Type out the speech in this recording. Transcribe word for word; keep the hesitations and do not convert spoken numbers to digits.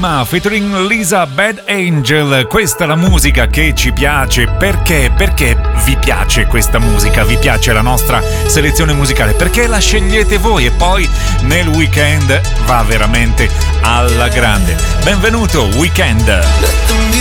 Emma featuring Lisa Bad Angel. Questa è la musica che ci piace. Perché? Perché vi piace questa musica? Vi piace la nostra selezione musicale? Perché la scegliete voi e poi nel weekend va veramente alla grande. Benvenuto Weekend.